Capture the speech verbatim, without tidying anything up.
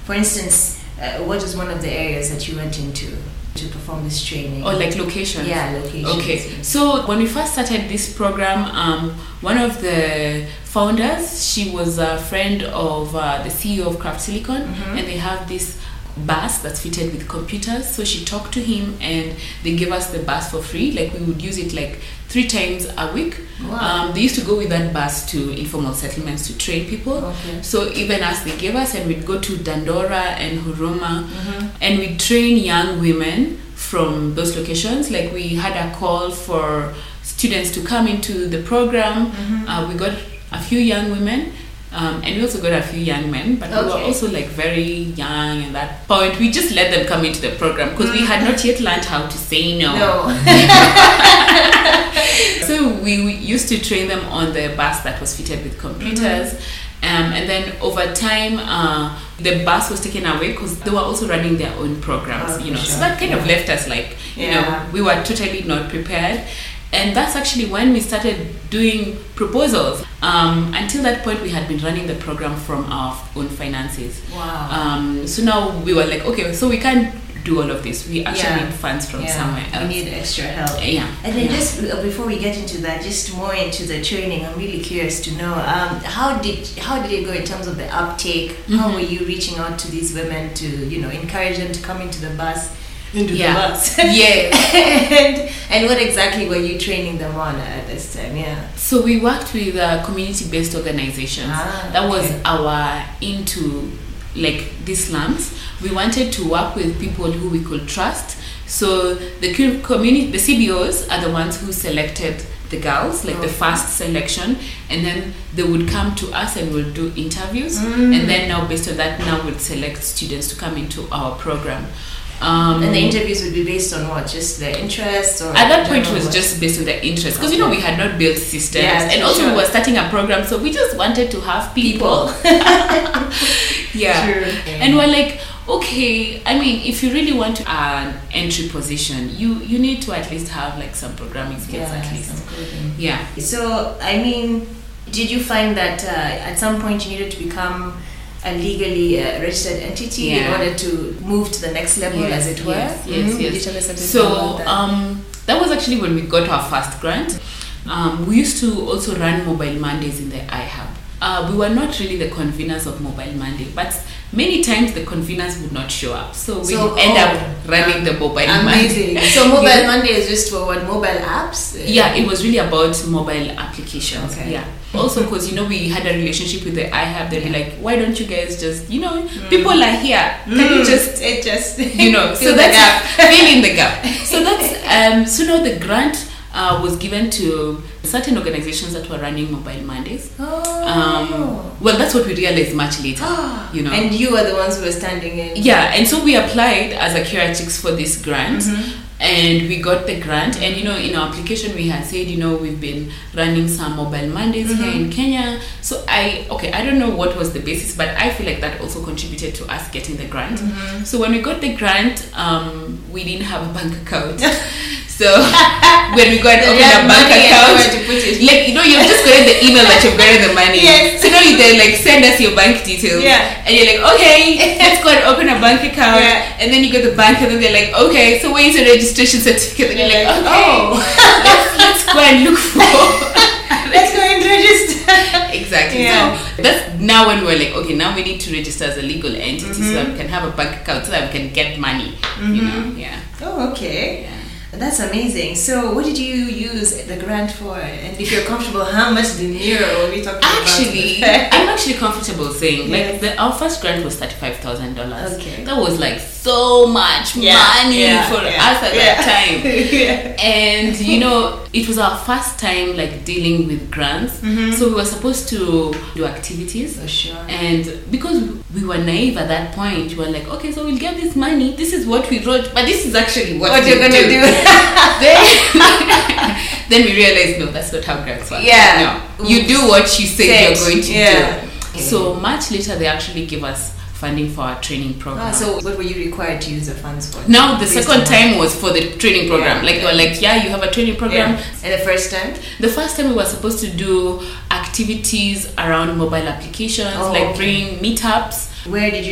for instance, uh, what is one of the areas that you went into to perform this training? Or like locations? Yeah, locations. Okay, so when we first started this program, um, one of the founders, she was a friend of uh, the C E O of Craft Silicon, mm-hmm. and they have this bus that's fitted with computers. So she talked to him and they gave us the bus for free. Like we would use it like three times a week. Wow. Um, they used to go with that bus to informal settlements to train people. Okay. So even as they gave us, and we'd go to Dandora and Huruma, mm-hmm. and we'd train young women from those locations. Like we had a call for students to come into the program. Mm-hmm. Uh, we got a few young women. Um, and we also got a few young men, but okay. we were also like very young at that point. We just let them come into the program because we had not yet learned how to say no. No. So we, we used to train them on the bus that was fitted with computers. Mm-hmm. Um, and then over time, uh, the bus was taken away because they were also running their own programs, oh, you know. Sure. So that kind yeah. of left us like, you yeah. know, we were totally not prepared. And that's actually when we started doing proposals. Um, until that point, we had been running the program from our own finances. Wow. Um, so now we were like, okay, so we can't do all of this. We actually yeah. need funds from yeah. somewhere else. We need extra help. Yeah. And then yeah. just before we get into that, just more into the training, I'm really curious to know, um, how did how did it go in terms of the uptake? Mm-hmm. How were you reaching out to these women to, you know, encourage them to come into the bus? Into yeah. the bus. Yes. and, and what exactly were you training them on at this time? Yeah. So we worked with uh, community-based organizations. Ah, that was okay. our into like these slums. We wanted to work with people who we could trust. So the community, the C B Os are the ones who selected the girls, like okay. the first selection, and then they would come to us and we'll do interviews. Mm. And then now based on that, now we'll select students to come into our program. Um, and the interviews would be based on what? Just their interests? Or at that point, it was what? just based on their interests. Because, okay. you know, we had not built systems. Yes, and also, sure. we were starting a program, so we just wanted to have people. people. yeah. True. And we're like, okay, I mean, if you really want to an entry position, you, you need to at least have, like, some programming skills yeah, at least. Some coding. Yeah. So, I mean, did you find that uh, at some point you needed to become a legally uh, registered entity yeah. in order to move to the next level, yes, as it were? Yes, yes, mm-hmm. yes. Did you tell us something so about that? Um, that was actually when we got our first grant. Um, we used to also run Mobile Mondays in the iHub. Uh, we were not really the conveners of Mobile Monday, but many times the conveners would not show up. So we so, end oh, up running um, the Mobile amazing. Monday. So Mobile yeah. Monday is just for what, mobile apps? Yeah, it was really about mobile applications. Okay. Yeah. Also, because, you know, we had a relationship with the iHub, they'd yeah. be like, why don't you guys just, you know, mm. people are here. Can mm. you just, it just, you know, so that's fill in the gap. So that's, um, so now the grant uh, was given to certain organizations that were running Mobile Mondays. Oh. Um, well, that's what we realized much later, you know. And you were the ones who were standing in. Yeah, and so we applied as a Curatics for this grant. Mm-hmm. And we got the grant, and you know, in our application we had said, you know, we've been running some Mobile Mondays mm-hmm. here in Kenya. So I, okay, I don't know what was the basis, but I feel like that also contributed to us getting the grant. Mm-hmm. So when we got the grant, um, we didn't have a bank account. So when we go and open a bank account, like, you know, you've just got the email that you've got the money. Yes. So now you then like send us your bank details. Yeah. And you're like, okay, let's go and open a bank account. Yeah. And then you go to the bank and then they're like, okay, so where's your registration certificate? And you're like, okay, oh. let's, let's go and look for. Let's go and register. Exactly. Yeah. So that's now when we're like, okay, now we need to register as a legal entity mm-hmm. so that we can have a bank account so that we can get money. Mm-hmm. You know, yeah. Oh, okay. Yeah. That's amazing. So, what did you use the grant for? And if you're comfortable, how much dinero were we talking actually, about? Actually, I'm actually comfortable saying, yes. like, the, our first grant was thirty-five thousand dollars. Okay. That was like so much yeah, money yeah, for yeah, us at yeah. that time. yeah. And, you know, it was our first time, like, dealing with grants. Mm-hmm. So we were supposed to do activities. For sure. And because we were naive at that point, we were like, okay, so we'll get this money. This is what we wrote. But this is actually what, what you're going to do. do. then, then we realized, no, that's not how grants work. Yeah. No. You do what you say Set. you're going to yeah. do. Okay. So much later, they actually give us funding for our training program. Ah, so what were you required to use the funds for? Now the second time was for the training program. Yeah, like yeah. they were like, yeah, you have a training program. Yeah. And the first time? The first time we were supposed to do activities around mobile applications, oh, like okay. bring meetups. Where did you